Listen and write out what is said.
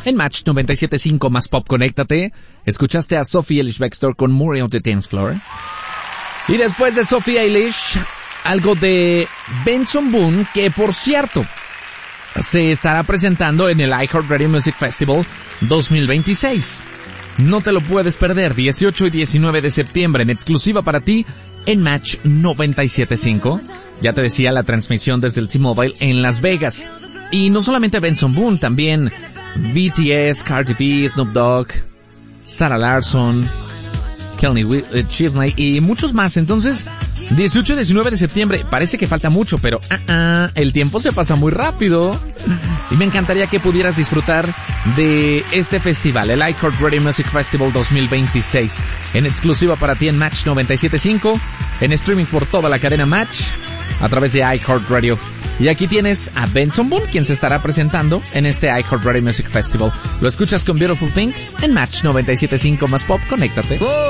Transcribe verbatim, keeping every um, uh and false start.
En Match noventa y siete punto cinco más Pop, conéctate. Escuchaste a Sophie Eilish Bextor con Murray on the Dance Floor. Y después de Sophie Eilish, algo de Benson Boone, que por cierto, se estará presentando en el iHeartRadio Music Festival dos mil veintiséis. No te lo puedes perder, dieciocho y diecinueve de septiembre, en exclusiva para ti, en Match noventa y siete punto cinco. Ya te decía, la transmisión desde el T-Mobile en Las Vegas. Y no solamente Benson Boone, también B T S, Cardi B, Snoop Dogg, Sarah Larson, Kelly uh, Chesney y muchos más. Entonces, dieciocho y diecinueve de septiembre, parece que falta mucho, pero uh, uh, el tiempo se pasa muy rápido. Y me encantaría que pudieras disfrutar de este festival, el iHeartRadio Music Festival dos mil veintiséis, en exclusiva para ti en Match noventa y siete punto cinco, en streaming por toda la cadena Match, a través de iHeartRadio. Y aquí tienes a Benson Boone, quien se estará presentando en este iHeartRadio Music Festival. Lo escuchas con Beautiful Things en Match noventa y siete punto cinco más Pop, conéctate.